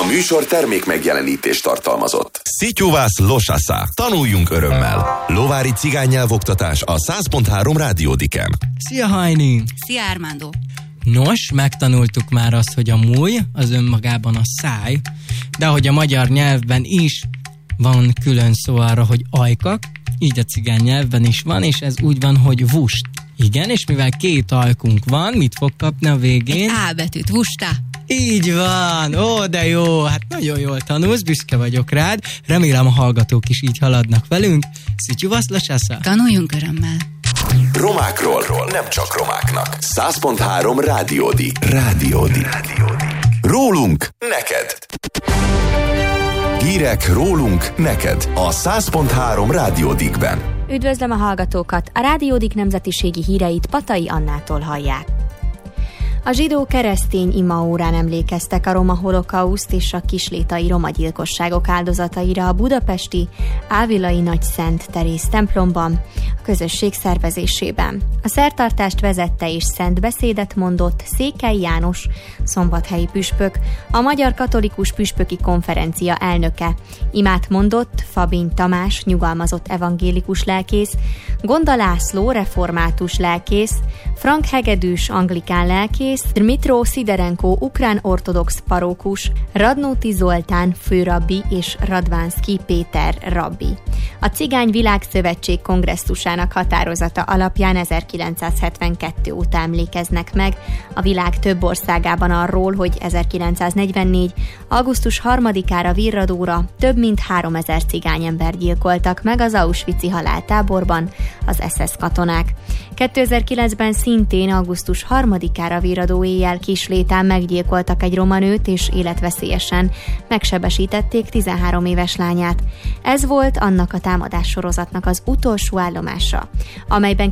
A műsor termék megjelenítést tartalmazott. Szityuvász Losasza. Tanuljunk örömmel. Lovári cigánynyelvoktatás a 100.3 Rádiódiken. Szia Hajni! Szia Armando! Nos, megtanultuk már azt, hogy a múj az önmagában a száj, de hogy a magyar nyelvben is van külön szó arra, hogy ajkak, így a cigány nyelvben is van, és ez úgy van, hogy vust. Igen, és mivel két ajkunk van, mit fog kapni a végén? Egy A betűt, vusta. Így van, ó, de jó, hát nagyon jól tanulsz, büszke vagyok rád, remélem a hallgatók is így haladnak velünk. Szityuvasz Losasza. Tanuljunk örömmel. Romákról, nem csak romáknak. 100.3 Rádiódi. Rádiódi. Rólunk, neked. Hírek rólunk, neked. A 100.3 Rádiódikben. Üdvözlöm a hallgatókat! A Rádiódik nemzetiségi híreit Patai Annától hallják. A zsidó-keresztény imaórán emlékeztek a roma holokauszt és a kislétai roma gyilkosságok áldozataira a budapesti Ávilai Nagy Szent Teréz templomban, a közösség szervezésében. A szertartást vezette és szent beszédet mondott Székely János, szombathelyi püspök, a Magyar Katolikus Püspöki Konferencia elnöke. Imát mondott Fabin Tamás, nyugalmazott evangélikus lelkész, Gonda László, református lelkész, Frank Hegedűs, anglikán lelkész, Dmytro Sziderenko, ukrán ortodox parókus, Radnóti Zoltán főrabbi és Radvánszky Péter rabbi. A Cigány Világszövetség kongresszusának határozata alapján 1972 óta emlékeznek meg a világ több országában arról, hogy 1944. augusztus 3-ára Virradóra több mint 3000 cigányember gyilkoltak meg az auschwitzi haláltáborban az SS katonák. 2009-ben szintén augusztus 3-ára Virradó éjjel Kislétán meggyilkoltak egy roma nőt, és életveszélyesen megsebesítették 13 éves lányát. Ez volt annak a támadássorozatnak az utolsó állomása, amelyben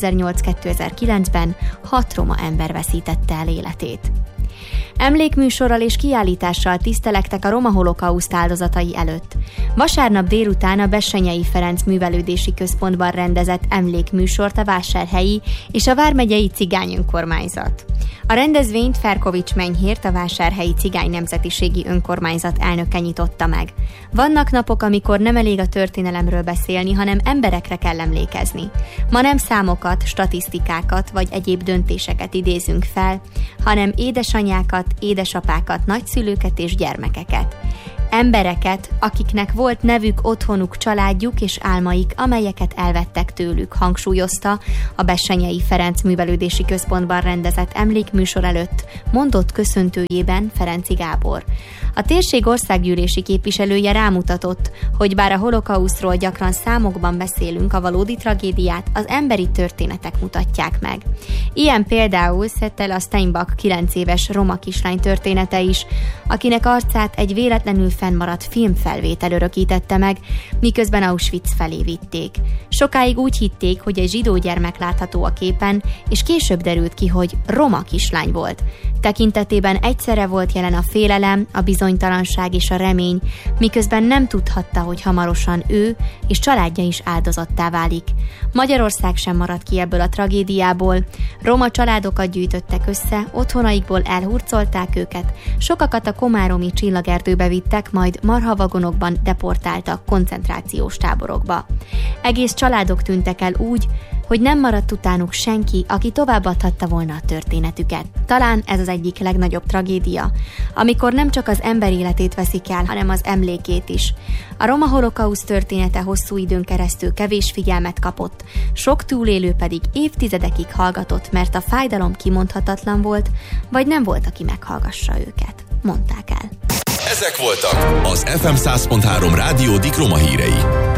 2008-2009-ben 6 roma ember veszítette el életét. Emlékműsorral és kiállítással tisztelektek a roma holokauszt áldozatai előtt. Vasárnap délután a Bessenyei Ferenc Művelődési Központban rendezett emlékműsort a vásárhelyi és a vármegyei cigány önkormányzat. A rendezvényt Ferkovics Menyhért, a vásárhelyi cigány nemzetiségi önkormányzat elnöke nyitotta meg. Vannak napok, amikor nem elég a történelemről beszélni, hanem emberekre kell emlékezni. Ma nem számokat, statisztikákat vagy egyéb döntéseket idézünk fel, hanem édesanyákat, édesapákat, nagyszülőket és gyermekeket. Embereket, akiknek volt nevük, otthonuk, családjuk és álmaik, amelyeket elvettek tőlük, hangsúlyozta a Bessenyei Ferenc Művelődési Központban rendezett emlékműsor előtt mondott köszöntőjében Ferenczy Gábor. A térség országgyűlési képviselője rámutatott, hogy bár a holokausztról gyakran számokban beszélünk, a valódi tragédiát az emberi történetek mutatják meg. Ilyen például Szettela Steinbach 9 éves roma kislány története is, akinek arcát egy véletlenül fennmaradt filmfelvétel örökítette meg, miközben Auschwitz felé vitték. Sokáig úgy hitték, hogy egy zsidó gyermek látható a képen, és később derült ki, hogy roma kislány volt. Tekintetében egyszerre volt jelen a félelem, a bizonytalanság és a remény, miközben nem tudhatta, hogy hamarosan ő és családja is áldozattá válik. Magyarország sem maradt ki ebből a tragédiából. Roma családokat gyűjtöttek össze, otthonaikból elhurcolták őket, sokakat a komáromi csillagerdőbe vittek, majd marhavagonokban deportáltak koncentrációs táborokba. Egész családok tűntek el úgy, hogy nem maradt utánuk senki, aki továbbadhatta volna a történetüket. Talán ez az egyik legnagyobb tragédia, amikor nem csak az ember életét veszik el, hanem az emlékét is. A roma holokauszt története hosszú időn keresztül kevés figyelmet kapott, sok túlélő pedig évtizedekig hallgatott, mert a fájdalom kimondhatatlan volt, vagy nem volt, aki meghallgassa őket, mondták el. Ezek voltak az FM 100.3 Rádiódik roma hírei.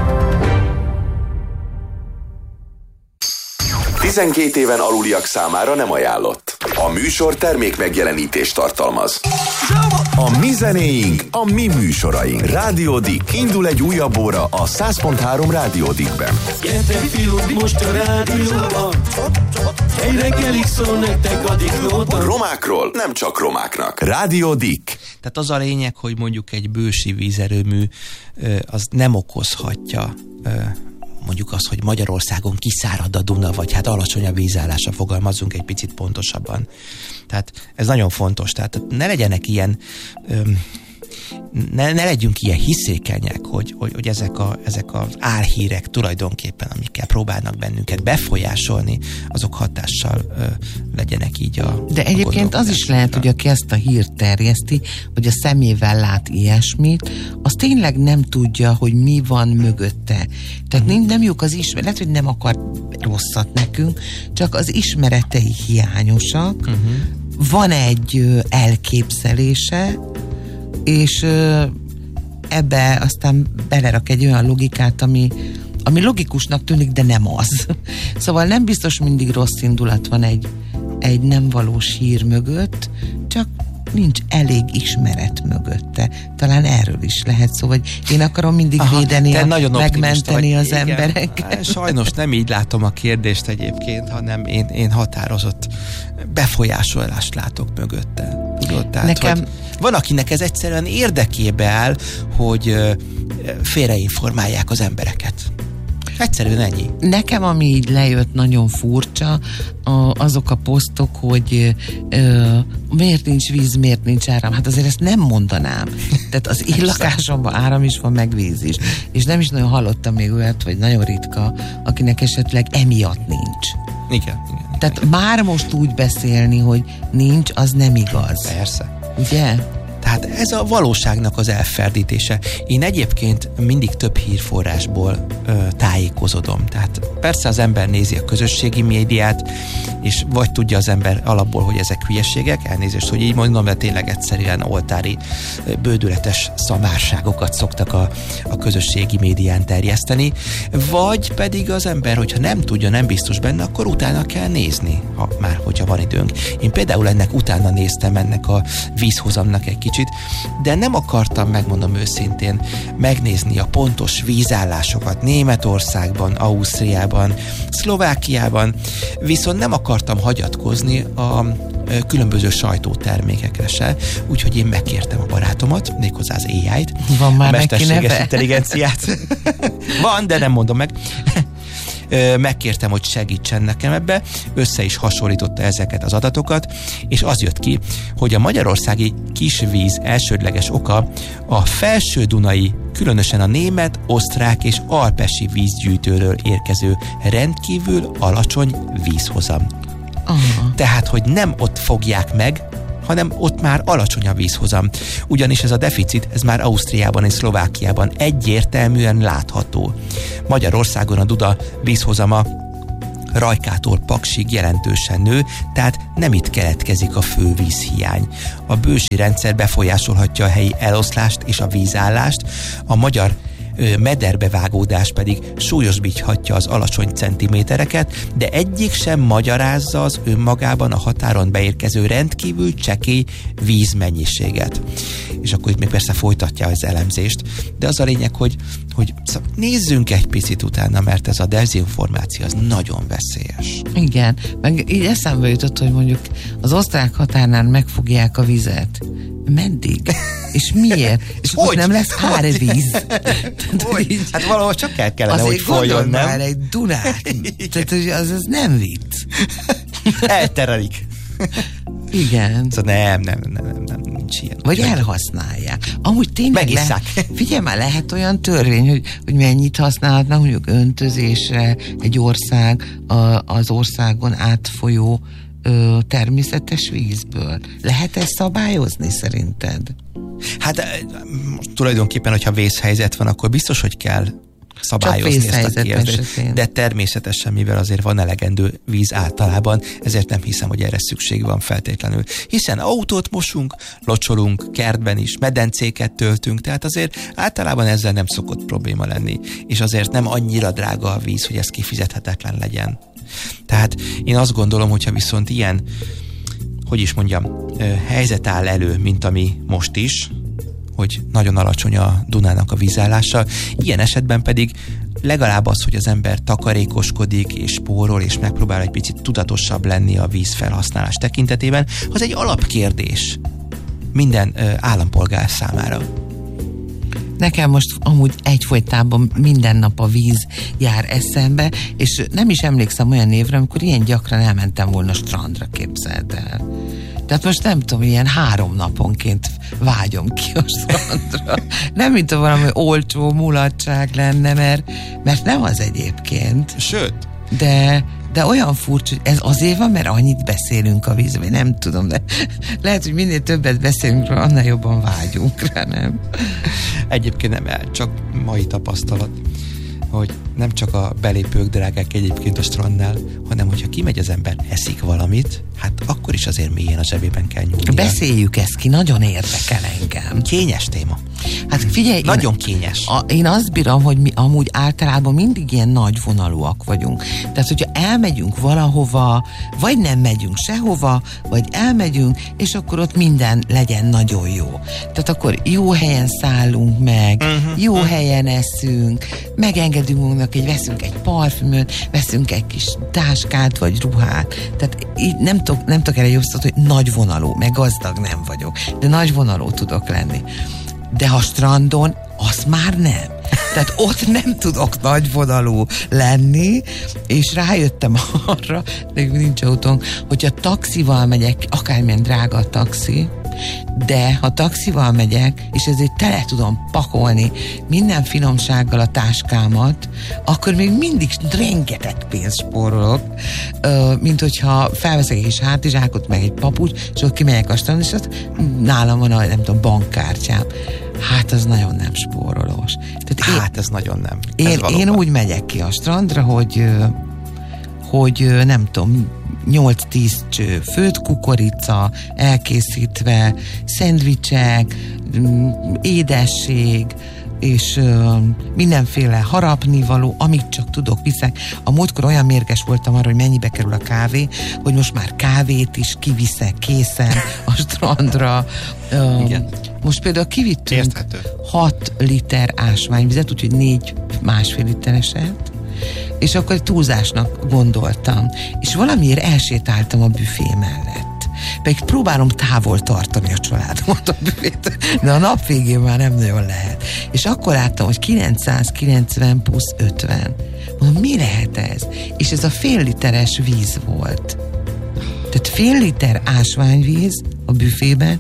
12 éven aluliak számára nem ajánlott. A műsor termék megjelenítést tartalmaz. A mi zenéink, a mi műsoraink. Rádiódik. Indul egy újabb óra a 100.3 Rádiódikben. Gyertek fiúk, most a rádióban. Egy reggelig szól nektek a diklóban. Romákról, nem csak romáknak. Rádiódik. Tehát az a lényeg, hogy mondjuk egy bősi vízerőmű az nem okozhatja mondjuk az, hogy Magyarországon kiszárad a Duna, vagy hát alacsony a vízállásra, fogalmazzunk egy picit pontosabban. Tehát ez nagyon fontos. Tehát ne legyenek ne legyünk ilyen hiszékenyek, hogy ezek az álhírek tulajdonképpen, amikkel próbálnak bennünket befolyásolni, azok hatással legyenek így De egyébként az is lehet, hogy aki ezt a hírt terjeszti, hogy a szemével lát ilyesmit, az tényleg nem tudja, hogy mi van mögötte. Tehát nem jók az ismeret, lehet, hogy nem akar rosszat nekünk, csak az ismeretei hiányosak, van egy elképzelése, és ebbe aztán belerak egy olyan logikát, ami logikusnak tűnik, de nem az. Szóval nem biztos mindig rossz indulat van egy nem valós hír mögött, csak nincs elég ismeret mögötte. Talán erről is lehet szó, hogy én akarom mindig védeni, megmenteni az embereket. Sajnos nem így látom a kérdést egyébként, hanem én határozott befolyásolást látok mögötte. Tudod? Tehát, hogy van, akinek ez egyszerűen érdekébe áll, hogy félreinformálják az embereket. Egyszerűen ennyi. Nekem, ami így lejött nagyon furcsa, azok a posztok, hogy miért nincs víz, miért nincs áram. Hát azért ezt nem mondanám. Tehát az én lakásomban áram is van, meg víz is. És nem is nagyon hallottam még olyat, vagy nagyon ritka, akinek esetleg emiatt nincs. Igen. Tehát már most úgy beszélni, hogy nincs, az nem igaz. Persze. Ugye? Tehát ez a valóságnak az elferdítése. Én egyébként mindig több hírforrásból tájékozodom. Tehát persze az ember nézi a közösségi médiát, és vagy tudja az ember alapból, hogy ezek hülyeségek, elnézést, hogy így mondom, de tényleg egyszerűen oltári, bődületes szamárságokat szoktak a közösségi médián terjeszteni, vagy pedig az ember, hogyha nem tudja, nem biztos benne, akkor utána kell nézni, hogyha van időnk. Én például utána néztem ennek a vízhozamnak egy kicsit, de nem akartam, megmondom őszintén, megnézni a pontos vízállásokat Németországban, Ausztriában, Szlovákiában, viszont nem akartam hagyatkozni a különböző sajtótermékekre se, úgyhogy én megkértem a barátomat, méghozzá az AI-t, van már a mesterséges intelligenciát. Van, de nem mondom meg. Megkértem, hogy segítsen nekem ebbe, össze is hasonlította ezeket az adatokat, és az jött ki, hogy a magyarországi kisvíz elsődleges oka a felső-dunai, különösen a német, osztrák és alpesi vízgyűjtőről érkező rendkívül alacsony vízhozam. Tehát, hogy nem ott fogják meg, hanem ott már alacsony a vízhozam. Ugyanis ez a deficit, ez már Ausztriában és Szlovákiában egyértelműen látható. Magyarországon a Duda vízhozama Rajkától Paksig jelentősen nő, tehát nem itt keletkezik a fővízhiány. A bősi rendszer befolyásolhatja a helyi eloszlást és a vízállást, a magyar mederbevágódás pedig súlyosbíthatja az alacsony centimétereket, de egyik sem magyarázza az önmagában a határon beérkező rendkívül csekély vízmennyiséget. És akkor itt még persze folytatja az elemzést, de az a lényeg, hogy nézzünk egy picit utána, mert ez a dezinformáció az nagyon veszélyes. Igen, meg így eszembe jutott, hogy mondjuk az osztrák határnál megfogják a vizet. Meddig? És miért? És hogy nem lesz árvíz. Hát valahol csak el kellene, hogy folyjon, nem? Már egy Dunát. Tehát az nem vicc. Elterelik. Igen. Szóval nem, nincs ilyen. Vagy elhasználják. Amúgy tényleg figyelj már, lehet olyan törvény, hogy mennyit használhatnak mondjuk öntözésre egy ország az országon átfolyó természetes vízből. Lehet ezt szabályozni szerinted? Hát tulajdonképpen, hogyha vészhelyzet van, akkor biztos, hogy kell szabályozni ezt a kérdést. De természetesen, mivel azért van elegendő víz általában, ezért nem hiszem, hogy erre szükség van feltétlenül. Hiszen autót mosunk, locsolunk, kertben is, medencéket töltünk, tehát azért általában ezzel nem szokott probléma lenni. És azért nem annyira drága a víz, hogy ez kifizethetetlen legyen. Tehát én azt gondolom, hogyha viszont ilyen, hogy is mondjam, helyzet áll elő, mint ami most is, hogy nagyon alacsony a Dunának a vízállása, ilyen esetben pedig legalább az, hogy az ember takarékoskodik és spórol, és megpróbál egy picit tudatosabb lenni a vízfelhasználás tekintetében, az egy alapkérdés minden állampolgár számára. Nekem most amúgy egyfolytában minden nap a víz jár eszembe, és nem is emlékszem olyan évre, amikor ilyen gyakran elmentem volna strandra, képzeld el. Tehát most nem tudom, ilyen 3 naponként vágyom ki a strandra. Nem, mint a valami olcsó mulatság lenne, mert nem az egyébként. Sőt. De olyan furcsa, hogy ez azért van, mert annyit beszélünk a vízben, nem tudom, de lehet, hogy minél többet beszélünk róla, annál jobban vágyunk rá, nem? Egyébként nem, csak mai tapasztalat, hogy nem csak a belépők drágák egyébként a strandnál, hanem hogyha kimegy az ember, eszik valamit, hát akkor is azért mélyen a zsebében kell nyúlnia. Beszéljük ezt ki, nagyon érdekel engem. Kényes téma. Hát figyelj, nagyon kényes. Én azt bírom, hogy mi amúgy általában mindig ilyen nagy vonalúak vagyunk. Tehát, hogyha elmegyünk valahova, vagy nem megyünk sehova, vagy elmegyünk, és akkor ott minden legyen nagyon jó. Tehát akkor jó helyen szállunk meg, jó helyen eszünk, megengedünk magunknak, hogy veszünk egy parfümöt, veszünk egy kis táskát, vagy ruhát. Tehát így nem tudok erre jobb szót, hogy nagy vonalú, meg gazdag nem vagyok, de nagy vonalú tudok lenni. De ha strandon, az már nem. Tehát ott nem tudok nagyvonalú lenni, és rájöttem arra, de nincs autónk, hogyha taxival megyek, akármilyen drága a taxi, de ha taxival megyek, és ezért tele tudom pakolni minden finomsággal a táskámat, akkor még mindig rengeteg pénzt spórolok, mint hogyha felveszek egy kis hátizsákot, meg egy papucs, és ott kimegyek a strandon, és ott nálam van a, nem tudom, bankkártyám. Hát az nagyon nem spórolós. Tehát ez nagyon nem. Én úgy megyek ki a strandra, hogy nem tudom, 8-10 cső főtt kukorica, elkészítve, szendvicsek, édesség, és mindenféle harapnivaló, amit csak tudok, viszek. A múltkor olyan mérges voltam arra, hogy mennyibe kerül a kávé, hogy most már kávét is kiviszek készen a strandra. Igen. Most például kivittünk 6 liter ásványvizet, úgyhogy 4 1,5 litereset, és akkor túlzásnak gondoltam. És valamiért elsétáltam a büfé mellett. Pedig próbálom távol tartani a családomat a büfét, de a nap végén már nem nagyon lehet. És akkor láttam, hogy 990 plusz 50. Mondom, mi lehet ez? És ez a fél literes víz volt. Tehát fél liter ásványvíz a büfében,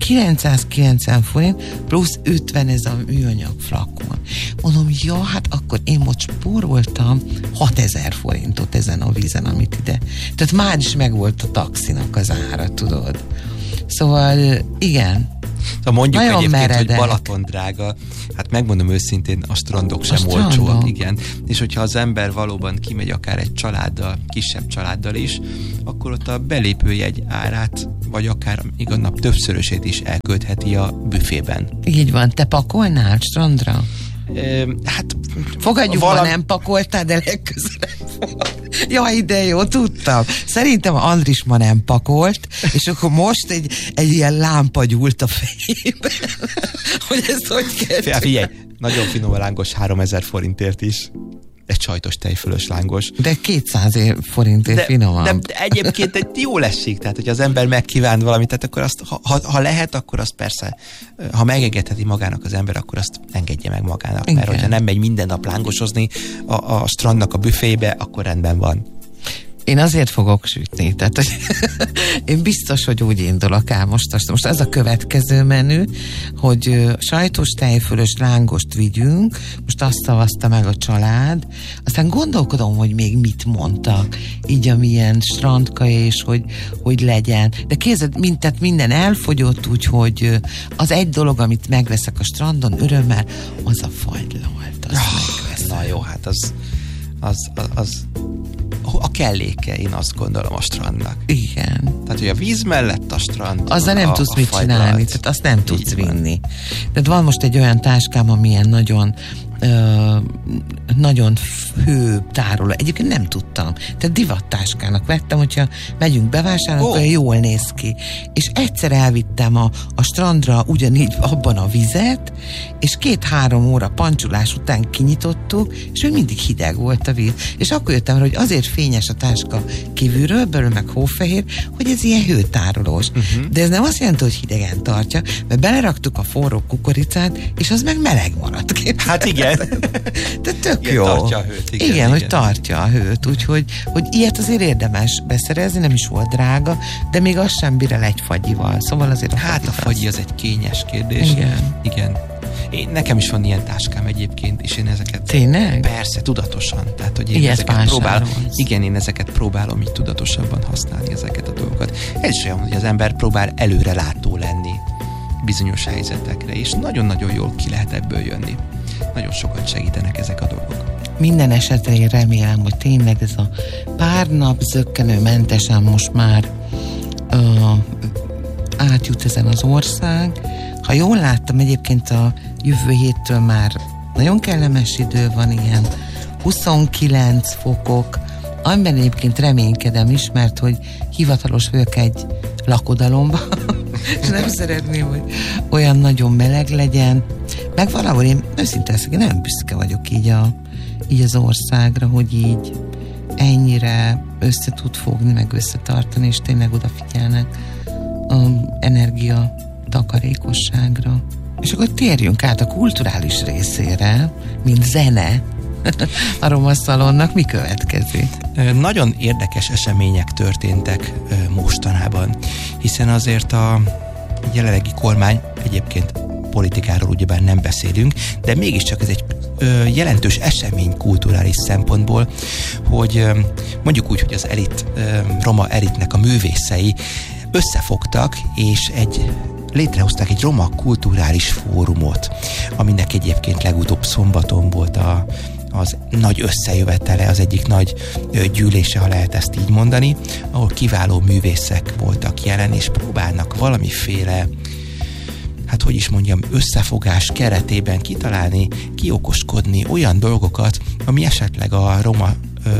990 forint, plusz 50 ez a műanyag flakon. Mondom, ja, hát akkor én most spóroltam 6000 forintot ezen a vízen, amit ide. Tehát már is megvolt a taxinak az ára, tudod. Szóval, igen. Szóval mondjuk nagyon egyébként, meredek. hogy Balaton drága, hát megmondom őszintén, a strandok sem olcsóak, igen. És hogyha az ember valóban kimegy akár egy családdal, kisebb családdal is, akkor ott a belépőjegy árát, vagy akár még a nap többszörösét is elköltheti a büfében. Így van, te pakolnál strandra? Hát fogadjuk, ma nem pakoltál, de legközelebb fog. Jaj, de jó, tudtam. Szerintem Andris ma nem pakolt, és akkor most egy ilyen lámpa gyúlt a fejében, hogy ezt hogy kell. Figyelj, nagyon finom a lángos 3000 forintért is. Egy sajtos tejfölös lángos. De 200 forintért finomabb. De egyébként egy jó leszik, tehát hogy az ember megkíván valamit, tehát akkor azt, ha lehet, akkor azt persze, ha megengedheti magának az ember, akkor azt engedje meg magának. Igen. Mert hogyha nem megy minden nap lángosozni a strandnak a büfébe, akkor rendben van. Én azért fogok sütni, tehát hogy én biztos, hogy úgy indulok el most ez a következő menü, hogy sajtos tejfölös lángost vigyünk, most azt szavazta meg a család, aztán gondolkodom, hogy még mit mondtak, így amilyen strandkaja, és hogy legyen. De képzeld, tehát minden elfogyott, úgyhogy az egy dolog, amit megveszek a strandon örömmel, az a fagylalt. Na jó, hát az a kelléke, én azt gondolom a strandnak. Igen. Tehát, hogy a víz mellett a strand. Azzal nem tudsz mit csinálni, tehát azt nem tudsz vinni. Tehát van most egy olyan táskám, amilyen nagyon hő tároló. Egyébként nem tudtam. Tehát divattáskának vettem, hogyha megyünk bevásárolni, akkor jól néz ki. És egyszer elvittem a strandra ugyanígy abban a vizet, és 2-3 óra pancsulás után kinyitottuk, és még mindig hideg volt a víz. És akkor jöttem rá, hogy azért fényes a táska kívülről, belül meg hófehér, hogy ez ilyen hőtárolós. De ez nem azt jelenti, hogy hidegen tartja, mert beleraktuk a forró kukoricát, és az meg meleg maradt. Hát igen. Igen. De tök Igen, jó. tartja a hőt, Igen, hogy tartja a hőt, úgyhogy hogy ilyet azért érdemes beszerezni, nem is volt drága, de még az sem bír el egy fagyival. Szóval azért a fagyi az egy kényes kérdés. Igen. Nekem is van ilyen táskám egyébként, és én ezeket... Tényleg? Persze, tudatosan. Tehát, hogy én ilyet ezeket próbálom. Igen, én ezeket próbálom így tudatosabban használni, ezeket a dolgokat. Ez is olyan, hogy az ember próbál előrelátó lenni bizonyos helyzetekre, és nagyon-nagyon jól ki lehet ebből jönni. Nagyon sokat segítenek ezek a dolgok. Minden esetre én remélem, hogy tényleg ez a pár nap zökkenőmentesen most már átjut ezen az ország. Ha jól láttam, egyébként a jövő héttől már nagyon kellemes idő van, ilyen 29 fokok, amiben egyébként reménykedem is, mert hogy hivatalos vagyok egy lakodalomba, és nem szeretném, hogy olyan nagyon meleg legyen. Meg valahol én őszintén leszek, én nagyon büszke vagyok így az országra, hogy így ennyire össze tud fogni, meg összetartani, és tényleg odafigyelnek energia takarékosságra. És akkor térjünk át a kulturális részére, mint zene. A Roma Szalonnak mi következik? Nagyon érdekes események történtek mostanában, hiszen azért a jelenlegi kormány, egyébként politikáról ugyebár nem beszélünk, de mégiscsak ez egy jelentős esemény kulturális szempontból, hogy mondjuk úgy, hogy az roma elitnek a művészei összefogtak, és létrehozták egy roma kulturális fórumot, aminek egyébként legutóbb szombaton volt az nagy összejövetele, az egyik nagy gyűlése, ha lehet ezt így mondani, ahol kiváló művészek voltak jelen, és próbálnak valamiféle, hát hogy is mondjam, összefogás keretében kitalálni, kiokoskodni olyan dolgokat, ami esetleg a roma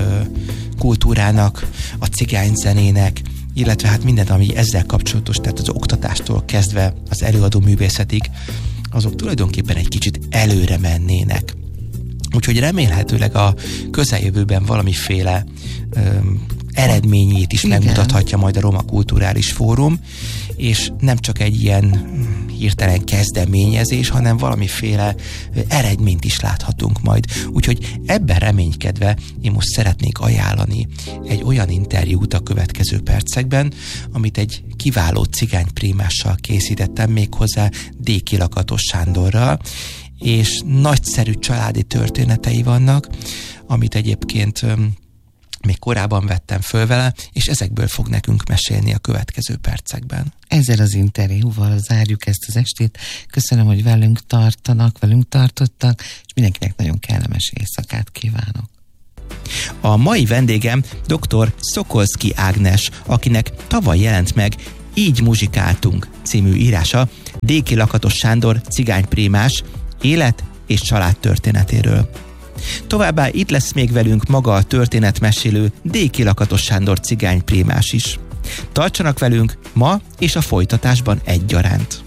kultúrának, a cigányzenének, illetve hát minden, ami ezzel kapcsolatos, tehát az oktatástól kezdve az előadó művészetig, azok tulajdonképpen egy kicsit előre mennének. Úgyhogy remélhetőleg a közeljövőben valamiféle eredményét is megmutathatja majd a Roma Kulturális Fórum, és nem csak egy ilyen hirtelen kezdeményezés, hanem valamiféle eredményt is láthatunk majd. Úgyhogy ebben reménykedve én most szeretnék ajánlani egy olyan interjút a következő percekben, amit egy kiváló cigányprímással készítettem, méghozzá D. Lakatos Sándorral, és nagyszerű családi történetei vannak, amit egyébként még korábban vettem föl vele, és ezekből fog nekünk mesélni a következő percekben. Ezzel az interjúval zárjuk ezt az estét. Köszönöm, hogy velünk tartottak, és mindenkinek nagyon kellemes éjszakát kívánok. A mai vendégem dr. Szokolszky Ágnes, akinek tavaly jelent meg Így muzsikáltunk című írása D. Lakatos Sándor cigányprímás élet és család történetéről. Továbbá itt lesz még velünk maga a történetmesélő D. Lakatos Sándor cigányprímás is. Tartsanak velünk ma és a folytatásban egyaránt.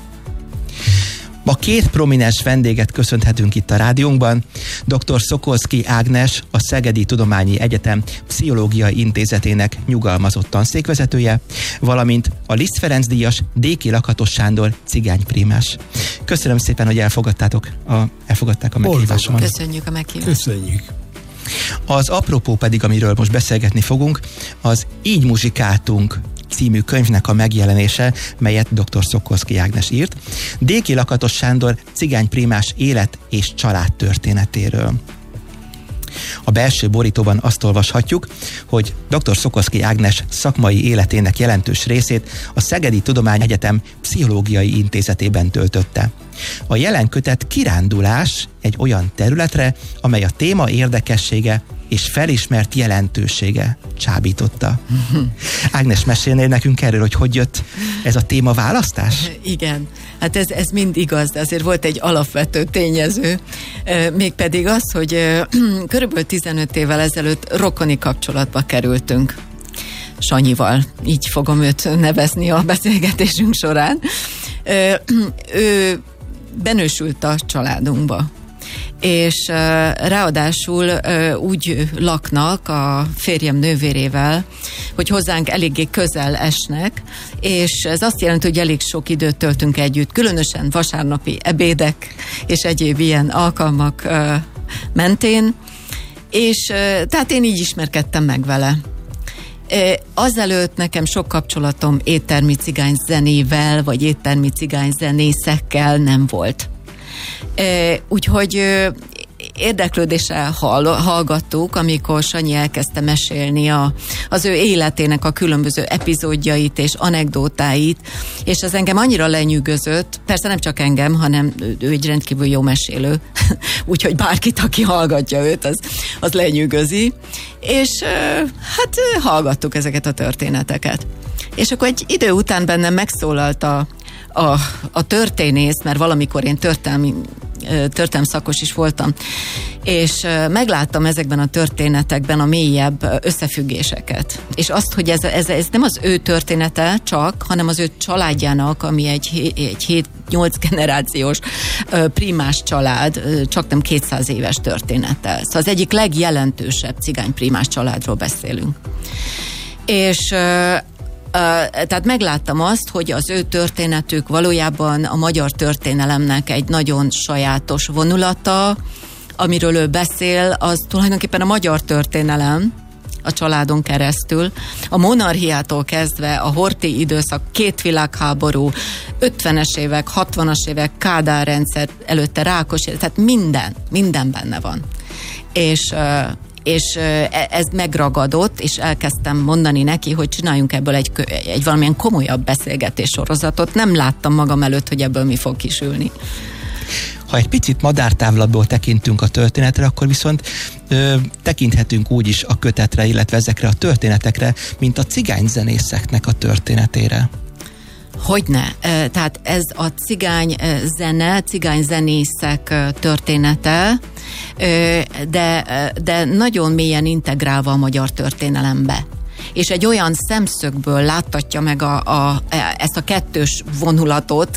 Ma két prominens vendéget köszönhetünk itt a rádiónkban. Dr. Szokolszky Ágnes, a Szegedi Tudományi Egyetem Pszichológiai Intézetének nyugalmazott tanszékvezetője, valamint a Liszt Ferenc díjas D. Lakatos Sándor cigányprímás. Köszönöm szépen, hogy elfogadták a meghívásomat. Köszönjük a meghívást. Köszönjük. Az apropó pedig, amiről most beszélgetni fogunk, az Így muzsikáltunk című könyvnek a megjelenése, melyet dr. Szokolszky Ágnes írt, D. Lakatos Sándor cigányprímás élet és család történetéről. A belső borítóban azt olvashatjuk, hogy dr. Szokolszky Ágnes szakmai életének jelentős részét a Szegedi Tudományegyetem Pszichológiai Intézetében töltötte. A jelen kötet kirándulás egy olyan területre, amely a téma érdekessége és felismert jelentősége csábította. Ágnes, mesélnél nekünk erről, hogy jött ez a témaválasztás? Igen, hát ez mind igaz, de azért volt egy alapvető tényező, mégpedig az, hogy körülbelül 15 évvel ezelőtt rokoni kapcsolatba kerültünk Sanyival, így fogom őt nevezni a beszélgetésünk során. Ő benősült a családunkba, és ráadásul úgy laknak a férjem nővérével, hogy hozzánk eléggé közel esnek, és ez azt jelenti, hogy elég sok időt töltünk együtt, különösen vasárnapi ebédek és egyéb ilyen alkalmak mentén, és tehát én így ismerkedtem meg vele. Azelőtt nekem sok kapcsolatom éttermi cigányzenével, vagy éttermi cigányzenészekkel nem volt. Úgyhogy érdeklődéssel hallgattuk, amikor Sanyi elkezdte mesélni az ő életének a különböző epizódjait és anekdótáit, és ez engem annyira lenyűgözött, persze nem csak engem, hanem ő egy rendkívül jó mesélő, úgyhogy bárkit, aki hallgatja őt, az lenyűgözi, és hát hallgattuk ezeket a történeteket. És akkor egy idő után bennem megszólalt a történész, mert valamikor én történelmi szakos is voltam, és megláttam ezekben a történetekben a mélyebb összefüggéseket. És azt, hogy ez nem az ő története csak, hanem az ő családjának, ami egy 7-8 generációs primás család, csak nem 200 éves története. Szóval az egyik legjelentősebb cigány primás családról beszélünk. És tehát megláttam azt, hogy az ő történetük valójában a magyar történelemnek egy nagyon sajátos vonulata, amiről ő beszél, az tulajdonképpen a magyar történelem, a családon keresztül, a monarchiától kezdve a Horthy időszak, 2 világháború, 50-es évek, 60-as évek, Kádár rendszer, előtte Rákosi, tehát minden benne van. És ez megragadott, és elkezdtem mondani neki, hogy csináljunk ebből egy valamilyen komolyabb beszélgetés sorozatot. Nem láttam magam előtt, hogy ebből mi fog kisülni. Ha egy picit madártávlatból tekintünk a történetre, akkor viszont tekinthetünk úgy is a kötetre, illetve ezekre a történetekre, mint a cigányzenészeknek a történetére. Hogyne. Tehát ez a cigányzenészek története, de nagyon mélyen integrálva a magyar történelembe. És egy olyan szemszögből láttatja meg ezt a kettős vonulatot,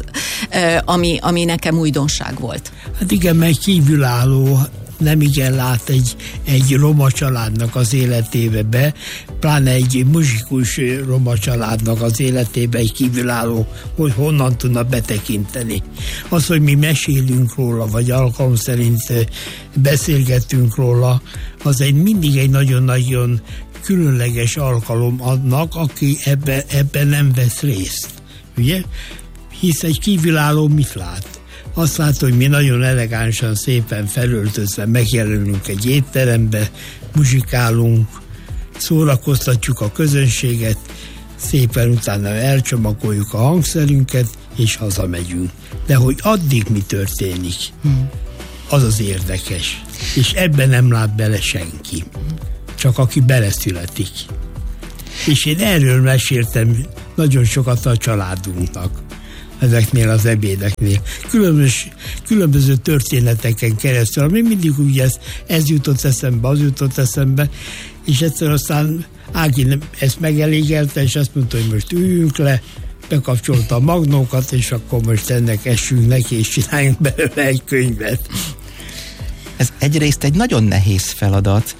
ami nekem újdonság volt. Hát igen, mert kívülálló nem igen lát egy roma családnak az életébe be, pláne egy muzsikus roma családnak az életébe egy kívülálló, hogy honnan tudna betekinteni. Az, hogy mi mesélünk róla, vagy alkalom szerint beszélgetünk róla, az mindig egy nagyon-nagyon különleges alkalom annak, aki ebben nem vesz részt. Ugye? Hisz egy kívülálló mit lát? Azt látom, hogy mi nagyon elegánsan, szépen felöltözve megjelenünk egy étterembe, muzsikálunk, szórakoztatjuk a közönséget, szépen utána elcsomagoljuk a hangszerünket, és hazamegyünk. De hogy addig mi történik, az az érdekes. És ebben nem lát bele senki. Csak aki beleszületik. És én erről meséltem nagyon sokat a családunknak. Ezeknél az ebédeknél. Különböző történeteken keresztül, ami mindig úgy ez jutott eszembe, az jutott eszembe, és egyszer aztán Ági ezt megelégelte, és azt mondta, hogy most üljünk le, bekapcsolta a magnókat, és akkor most ennek essünk neki, és csináljunk belőle egy könyvet. Ez egyrészt egy nagyon nehéz feladat,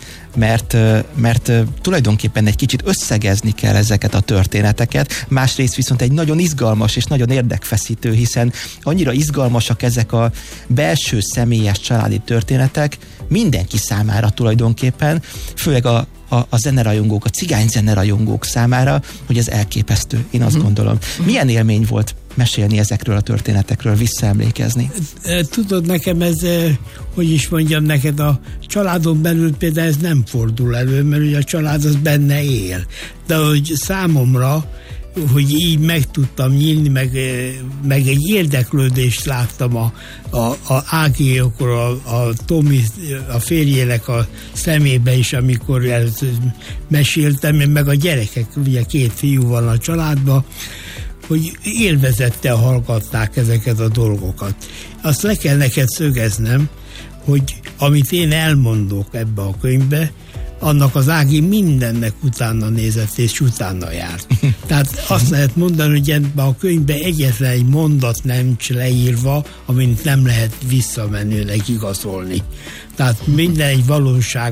mert tulajdonképpen egy kicsit összegezni kell ezeket a történeteket, másrészt viszont egy nagyon izgalmas és nagyon érdekfeszítő, hiszen annyira izgalmasak ezek a belső személyes családi történetek mindenki számára tulajdonképpen, főleg a zenerajongók, a cigány zenerajongók számára, hogy ez elképesztő, én azt gondolom. Milyen élmény volt mesélni ezekről a történetekről, visszaemlékezni? Tudod, nekem ez, hogy is mondjam neked, a családon belül például ez nem fordul elő, mert ugye a család az benne él. De hogy számomra, hogy így meg tudtam nyílni, meg egy érdeklődést láttam a Ágiékról, a Tomi, a férjének a szemébe is, amikor meséltem, meg a gyerekek, ugye 2 fiú van a családban, hogy élvezettel hallgatták ezeket a dolgokat. Azt le kell neked szögeznem, hogy amit én elmondok ebbe a könyvbe, annak az Ági mindennek utána nézett és utána járt. Tehát azt lehet mondani, hogy ebben a könyvben egyetlen egy mondat nincs leírva, amit nem lehet visszamenőleg igazolni. Tehát minden egy valóság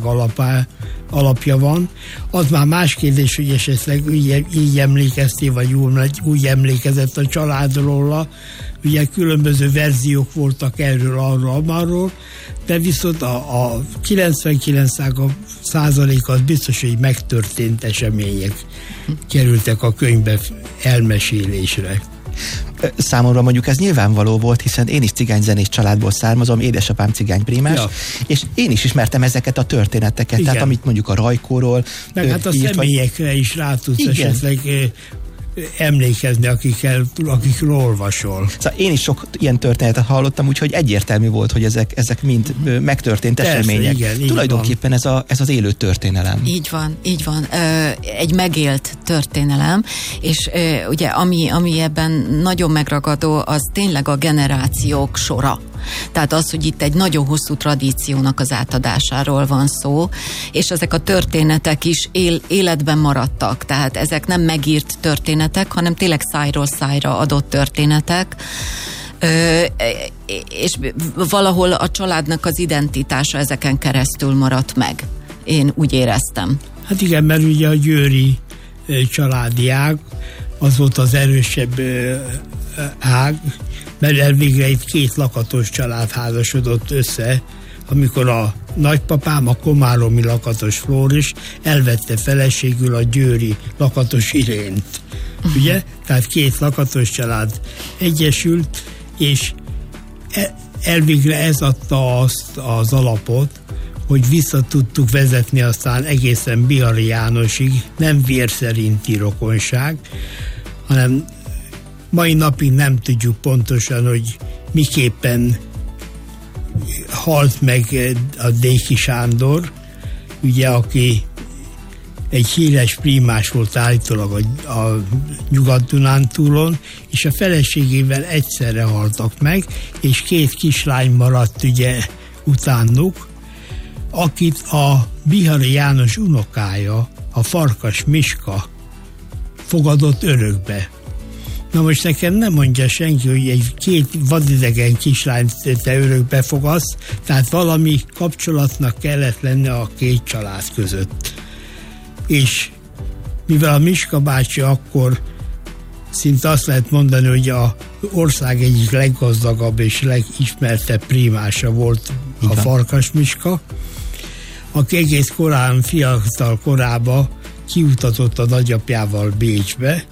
alapja van. Az már más kérdés, hogy esetleg így emlékeztél, vagy úgy emlékezett a családról, ugye különböző verziók voltak erről, arról, de viszont a 99%-az biztos, hogy megtörtént események kerültek a könyvbe elmesélésre. Számomra mondjuk ez nyilvánvaló volt, hiszen én is cigányzenés családból származom, édesapám cigánybrémás, és én is ismertem ezeket a történeteket, tehát amit mondjuk a Rajkóról meg hát a személyekre is rá tudsz esetleg emlékezni, akikről olvasol. Szóval én is sok ilyen történetet hallottam, úgyhogy egyértelmű volt, hogy ezek mind megtörtént események. Igen, tulajdonképpen ez az élő történelem. Így van. Egy megélt történelem, és ugye ami ebben nagyon megragadó, az tényleg a generációk sora. Tehát az, hogy itt egy nagyon hosszú tradíciónak az átadásáról van szó, és ezek a történetek is életben maradtak. Tehát ezek nem megírt történetek, hanem tényleg szájról szájra adott történetek, és valahol a családnak az identitása ezeken keresztül maradt meg. Én úgy éreztem. Hát igen, mert ugye a győri családi ág, az volt az erősebb ág, mert elvégre itt 2 lakatos család házasodott össze, amikor a nagypapám, a komáromi lakatos Flóris elvette feleségül a győri lakatos Irént. Ugye? Tehát 2 lakatos család egyesült, és elvégre ez adta azt az alapot, hogy vissza tudtuk vezetni aztán egészen Bihari Jánosig, nem vér szerinti rokonság, hanem mai napig nem tudjuk pontosan, hogy miképpen halt meg a Déki Sándor, ugye, aki egy híres prímás volt állítólag a Nyugat-Dunántúlon, és a feleségével egyszerre haltak meg, és 2 kislány maradt ugye utánuk, akit a Bihari János unokája, a Farkas Miska fogadott örökbe. Na most nekem nem mondja senki, hogy egy 2 vadidegen kislányt te örökbe fogadsz, tehát valami kapcsolatnak kellett lenni a 2 család között. És mivel a Miska bácsi akkor szinte azt lehet mondani, hogy az ország egyik leggazdagabb és legismertebb prímása volt a Farkas Miska, aki egész korán, fiatal korában kiutatott a nagyapjával Bécsbe,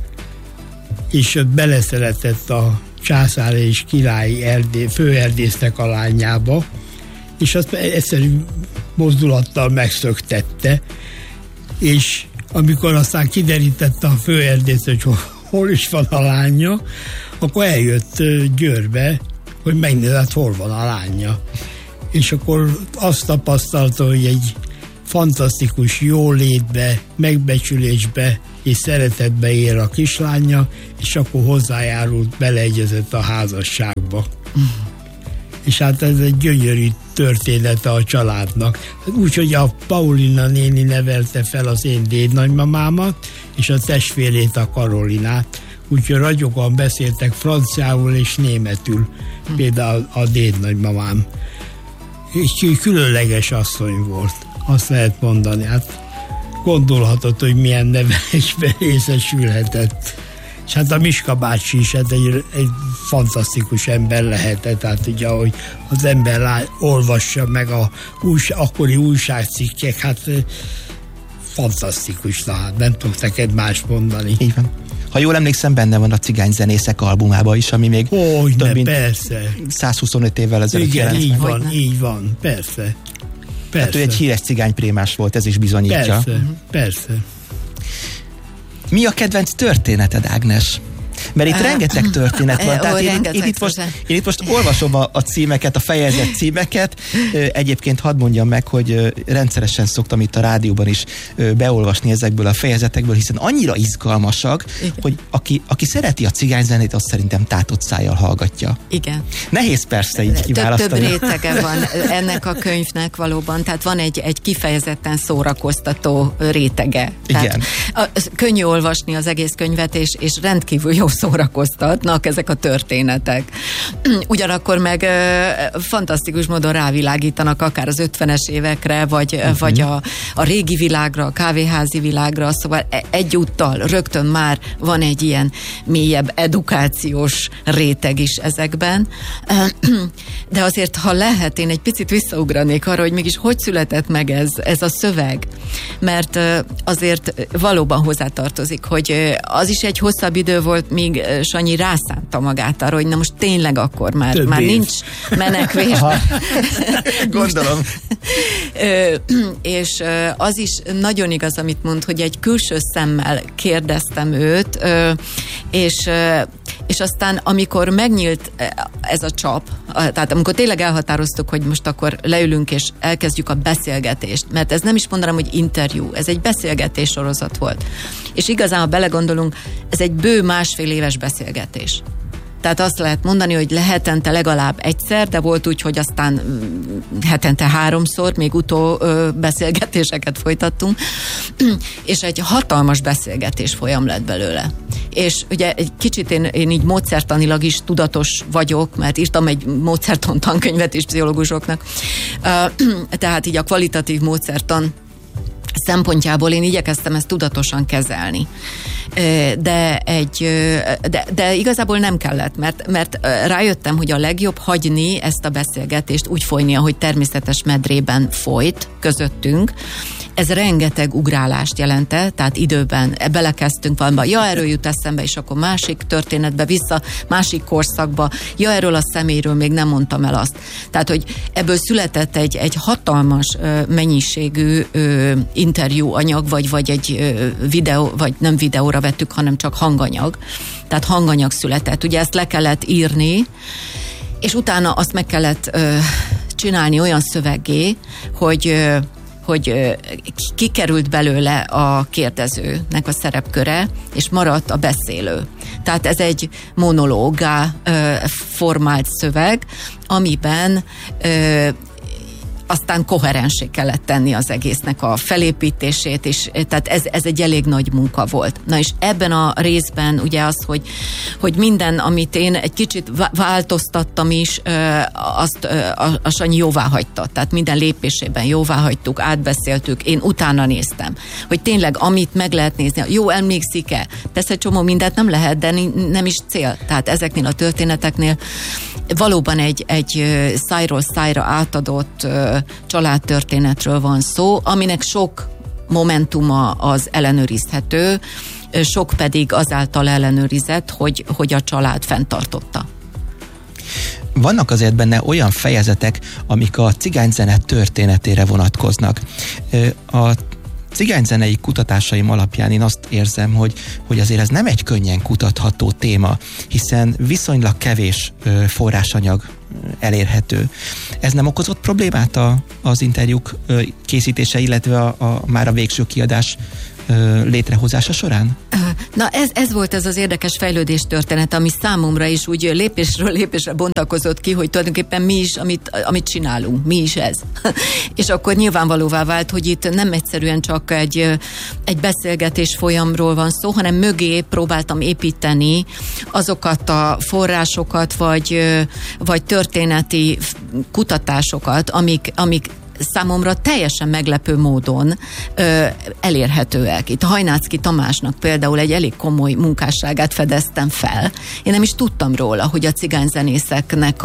és ott beleszeretett a császár és királyi főerdésznek a lányába, és azt egyszerű mozdulattal megszöktette, és amikor aztán kiderítette a főerdész, hogy hol is van a lánya, akkor eljött Győrbe, hogy megnézett, hol van a lánya. És akkor azt tapasztalta, hogy egy fantasztikus jólétbe, megbecsülésbe és szeretetbe él a kislánya, és akkor hozzájárult, beleegyezett a házasságba. És hát ez egy gyönyörű története a családnak. Úgyhogy a Paulina néni nevelte fel az én dédnagymamámat, és a testvérét, a Karolinát. Úgyhogy ragyogóan beszéltek franciául és németül, például a dédnagymamám. És különleges asszony volt, azt lehet mondani. Hát gondolhatod, hogy milyen nevelésben részesülhetett. És hát a Miska bácsi is hát egy fantasztikus ember lehetett, tehát ugye, ahogy az ember olvassa meg a akkori újságcikkek, hát fantasztikus, hát nem tudok neked más mondani. Így van. Ha jól emlékszem, benne van a Cigányzenészek albumában is, ami még több mint persze. 125 évvel ezelőtt jelent. Így van, persze. Hát ő egy híres cigányprémás volt, ez is bizonyítja. Persze. Mi a kedvenc történeted, Ágnes? Mert itt rengeteg történet van. Tehát én itt most olvasom a címeket, a fejezet címeket. Egyébként hadd mondjam meg, hogy rendszeresen szoktam itt a rádióban is beolvasni ezekből a fejezetekből, hiszen annyira izgalmasak, igen, hogy aki szereti a cigányzenét, azt szerintem tátott szájjal hallgatja. Igen. Nehéz persze így kiválasztani. Több rétege van ennek a könyvnek valóban, tehát van egy kifejezetten szórakoztató rétege. Tehát igen. Könnyű olvasni az egész könyvet, és rendkívül jó nagyon szórakoztatnak ezek a történetek. Ugyanakkor meg fantasztikus módon rávilágítanak akár az 50-es évekre, vagy a régi világra, a kávéházi világra, szóval egyúttal rögtön már van egy ilyen mélyebb edukációs réteg is ezekben. De azért, ha lehet, én egy picit visszaugranék arra, hogy mégis hogy született meg ez a szöveg. Mert azért valóban hozzátartozik, hogy az is egy hosszabb idő volt, míg Sanyi rászánta magát arra, hogy na most tényleg akkor már nincs menekvés. Gondolom. És az is nagyon igaz, amit mond, hogy egy külső szemmel kérdeztem őt, és aztán amikor megnyílt ez a csap, tehát amikor tényleg elhatároztuk, hogy most akkor leülünk és elkezdjük a beszélgetést, mert ez nem is mondanám, hogy interjú, ez egy beszélgetés sorozat volt. És igazán, ha belegondolunk, ez egy bő 1,5 éves beszélgetés. Tehát azt lehet mondani, hogy hetente legalább egyszer, de volt úgy, hogy aztán hetente 3-szor még beszélgetéseket folytattunk, és egy hatalmas beszélgetés folyam lett belőle. És ugye egy kicsit én így módszertanilag is tudatos vagyok, mert írtam egy módszertan tankönyvet is pszichológusoknak, tehát így a kvalitatív módszertan szempontjából én igyekeztem ezt tudatosan kezelni. De igazából nem kellett, mert rájöttem, hogy a legjobb hagyni ezt a beszélgetést úgy folyni, ahogy természetes medrében folyt közöttünk. Ez rengeteg ugrálást jelentett, tehát időben belekezdtünk valamiba, erről jut eszembe, és akkor másik történetbe vissza, másik korszakba, erről a személyről még nem mondtam el azt. Tehát, hogy ebből született egy hatalmas mennyiségű interjúanyag, vagy egy videó, vagy nem videóra vettük, hanem csak hanganyag. Tehát hanganyag született. Ugye ezt le kellett írni, és utána azt meg kellett csinálni olyan szöveggé, hogy kikerült belőle a kérdezőnek a szerepköre, és maradt a beszélő. Tehát ez egy monológá formált szöveg, amiben aztán koherensé kellett tenni az egésznek a felépítését, és tehát ez egy elég nagy munka volt. Na és ebben a részben ugye az, hogy minden, amit én egy kicsit változtattam is, azt a Sanyi jóvá hagyta. Tehát minden lépésében jóvá hagytuk, átbeszéltük, én utána néztem, hogy tényleg amit meg lehet nézni, jó, emlékszik-e? Persze egy csomó mindent nem lehet, de nem is cél. Tehát ezeknél a történeteknél valóban egy szájról szájra átadott családtörténetről van szó, aminek sok momentuma az ellenőrizhető, sok pedig azáltal ellenőrizett, hogy a család fenntartotta. Vannak azért benne olyan fejezetek, amik a cigányzene történetére vonatkoznak. A cigányzenei kutatásaim alapján én azt érzem, hogy azért ez nem egy könnyen kutatható téma, hiszen viszonylag kevés forrásanyag elérhető. Ez nem okozott problémát az interjúk készítése, illetve már a végső kiadás létrehozása során? Na ez volt ez az érdekes fejlődés történet, ami számomra is úgy lépésről lépésre bontakozott ki, hogy tulajdonképpen mi is, amit csinálunk, mi is ez. És akkor nyilvánvalóvá vált, hogy itt nem egyszerűen csak egy beszélgetés folyamról van szó, hanem mögé próbáltam építeni azokat a forrásokat, vagy történeti kutatásokat, amik számomra teljesen meglepő módon elérhetőek. Itt Hajnáczky Tamásnak például egy elég komoly munkásságát fedeztem fel. Én nem is tudtam róla, hogy a cigányzenészeknek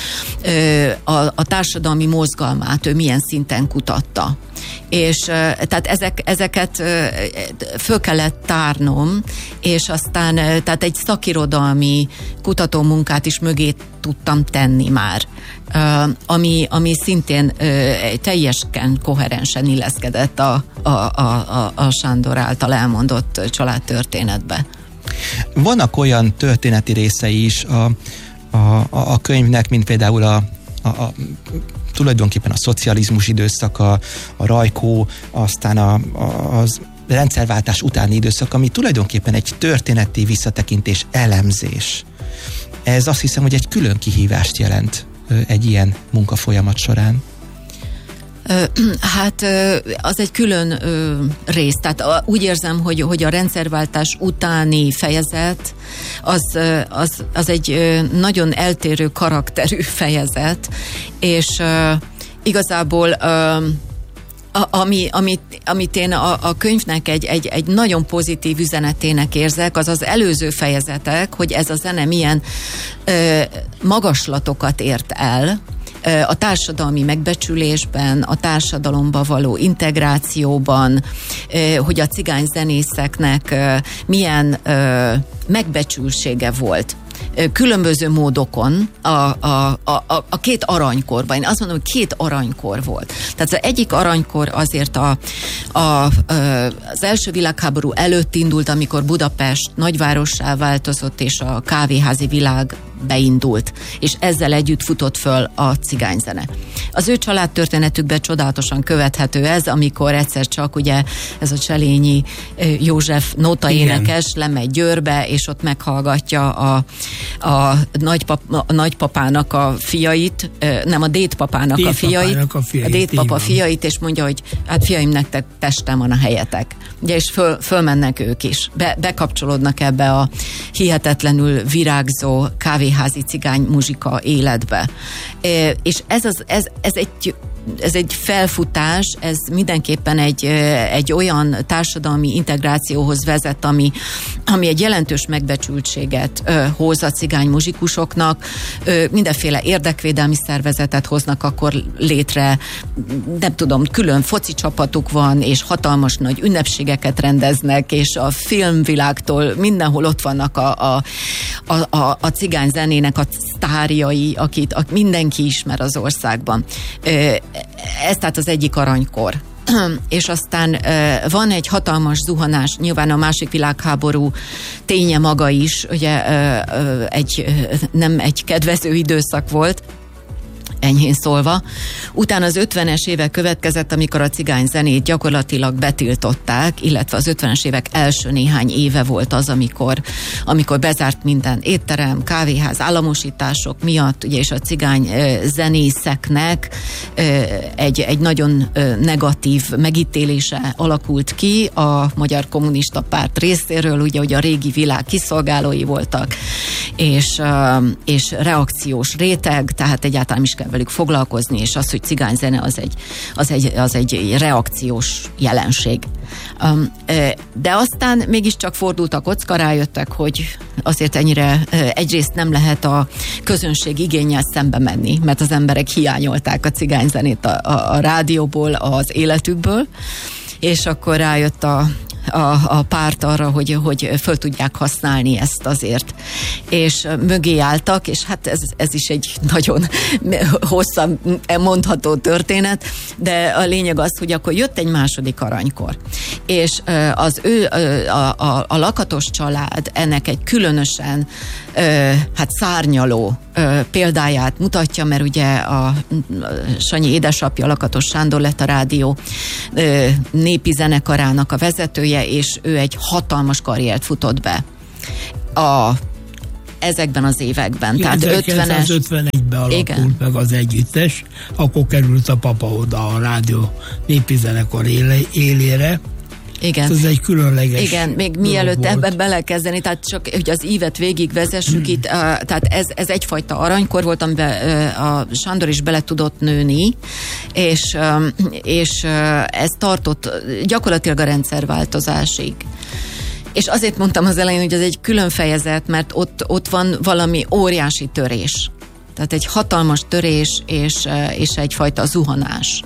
a társadalmi mozgalmát ő milyen szinten kutatta. És tehát ezeket föl kellett tárnom, és aztán tehát egy szakirodalmi kutatómunkát is mögé tudtam tenni már, ami szintén teljesen koherensen illeszkedett a Sándor által elmondott családtörténetbe. Vannak olyan történeti részei is a könyvnek, mint például tulajdonképpen a szocializmus időszaka, a Rajkó, aztán az rendszerváltás utáni időszak, ami tulajdonképpen egy történeti visszatekintés, elemzés. Ez azt hiszem, hogy egy külön kihívást jelent egy ilyen munkafolyamat során. Hát az egy külön rész. Tehát úgy érzem, hogy a rendszerváltás utáni fejezet az egy nagyon eltérő karakterű fejezet, és igazából amit én a könyvnek egy nagyon pozitív üzenetének érzek, az az előző fejezetek, hogy ez a zene milyen magaslatokat ért el, a társadalmi megbecsülésben, a társadalomba való integrációban, hogy a cigány zenészeknek milyen megbecsültsége volt. Különböző módokon a két aranykorban. Én azt mondom, hogy két aranykor volt. Tehát az egyik aranykor azért az első világháború előtt indult, amikor Budapest nagyvárossá változott, és a kávéházi világ beindult, és ezzel együtt futott föl a cigányzene. Az ő családtörténetükben csodálatosan követhető ez, amikor egyszer csak ugye ez a Cselényi József nótaénekes lemegy Győrbe, és ott meghallgatja a nagypapának a fiait, nem a dédpapának a fiait, a dédpapa fiait, és mondja, hogy hát fiaim, nektek testen van a helyetek. Ugye, és fölmennek ők is. Bekapcsolódnak ebbe a hihetetlenül virágzó kávéházi cigány muzsika életbe. És ez egy felfutás, ez mindenképpen egy olyan társadalmi integrációhoz vezet, ami egy jelentős megbecsültséget hoz a cigány muzsikusoknak. Mindenféle érdekvédelmi szervezetet hoznak akkor létre, nem tudom, külön foci csapatuk van, és hatalmas nagy ünnepségeket rendeznek, és a filmvilágtól mindenhol ott vannak a cigány zenének a sztárjai, akit mindenki ismer az országban. Ez tehát az egyik aranykor. És aztán van egy hatalmas zuhanás, nyilván a második világháború ténye maga is, ugye nem egy kedvező időszak volt, enyhén szólva. Utána az 50-es évek következett, amikor a cigány zenét gyakorlatilag betiltották, illetve az 50-es évek első néhány éve volt az, amikor bezárt minden étterem, kávéház, államosítások miatt, ugye, és a cigány zenészeknek egy nagyon negatív megítélése alakult ki a Magyar Kommunista Párt részéről, ugye, hogy a régi világ kiszolgálói voltak, és reakciós réteg, tehát egyáltalán is kell velük foglalkozni, és az, hogy cigányzene az egy reakciós jelenség. De aztán mégiscsak fordult a kocka, rájöttek, hogy azért ennyire egyrészt nem lehet a közönség igénnyel szembe menni, mert az emberek hiányolták a cigányzenét a rádióból, az életükből, és akkor rájött a párt arra, hogy föl tudják használni ezt azért. És mögé álltak, és hát ez is egy nagyon hosszan mondható történet, de a lényeg az, hogy akkor jött egy második aranykor. És a Lakatos család ennek egy különösen szárnyaló példáját mutatja, mert ugye a Sanyi édesapja, Lakatos Sándor lett a rádió népi zenekarának a vezetője, és ő egy hatalmas karriert futott be ezekben az években. Tehát 1951-ben alakult meg az együttes, akkor került a papa oda a rádió népi zenekar élére. Igen. Ez egy különleges. Igen, még mielőtt ebben belekezdeni, tehát csak, hogy az ívet végig vezessük itt, tehát ez egyfajta aranykor volt, amiben a Sándor is bele tudott nőni, és ez tartott gyakorlatilag a rendszerváltozásig. És azért mondtam az elején, hogy ez egy külön fejezet, mert ott van valami óriási törés. Tehát egy hatalmas törés, és egyfajta zuhanás.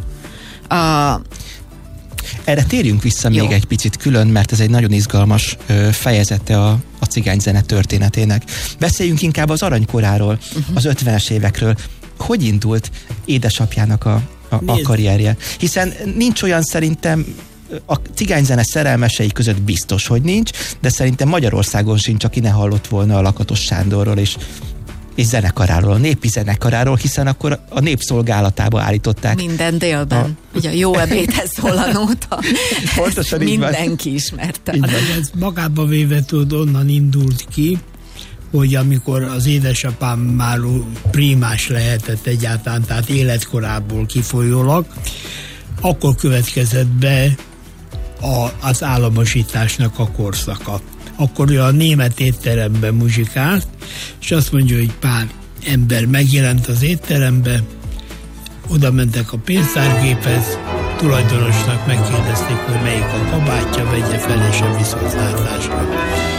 Erre térjünk vissza még egy picit külön, mert ez egy nagyon izgalmas fejezete a cigányzene történetének. Beszéljünk inkább az aranykoráról, az 50-es évekről. Hogy indult édesapjának a karrierje? Hiszen nincs olyan, szerintem a cigányzene szerelmesei között biztos, hogy nincs, de szerintem Magyarországon sincs, aki ne hallott volna a Lakatos Sándorról és zenekaráról, a népi zenekaráról, hiszen akkor a népszolgálatába állították. Minden délben. Ugye a jó ebédhez szól a nóta. Pontosan mindenki ismerte. Ez magába véve onnan indult ki, hogy amikor az édesapám már primás lehetett egyáltalán, tehát életkorából kifolyólag, akkor következett be az államosításnak a korszaka. Akkor ő a német étteremben muzsikált, és azt mondja, hogy pár ember megjelent az étterembe, oda mentek a pénztárgéphez, tulajdonosnak megkérdezték, hogy melyik a kabátja, vegye fel és a viszontlátásra.